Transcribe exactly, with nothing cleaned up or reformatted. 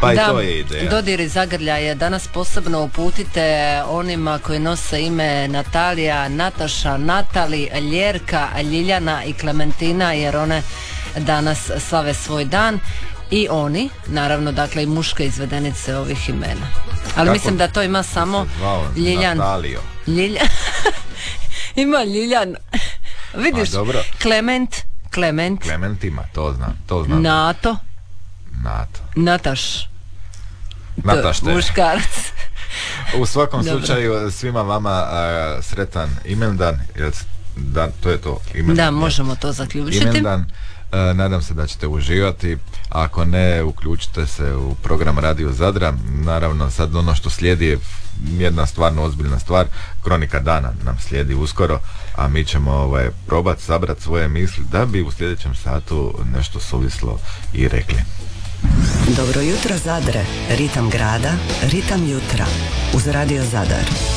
Pa da, i to je ideja. Dodiri zagrljaje danas posebno uputite onima koji nose ime Natalija, Nataša, Natali, Ljerka, Ljiljana i Klementina, jer one danas slave svoj dan. I oni, naravno, dakle i muške izvedenice ovih imena. Ali Kako mislim da to ima samo Ljiljan. Natalio. Ljiljan. Ima Ljiljan. Vidiš, dobro. Klement, Klement. Klement ima, to znam, to znam. Nato. Nato. Nataš. Natašte. Muškarac. U svakom Dobro. slučaju svima vama a, sretan imendan, jer dan, to je to imendan. Da, možemo to zaključiti. Imendan. A, nadam se da ćete uživati. Ako ne, uključite se u program Radio Zadra. Naravno, sad ono što slijedi je jedna stvarno ozbiljna stvar. Kronika dana nam slijedi uskoro, a mi ćemo ovaj, probati sabrati svoje misli da bi u sljedećem satu nešto suvislo i rekli. Dobro jutro Zadre, ritam grada, ritam jutra uz Radio Zadar.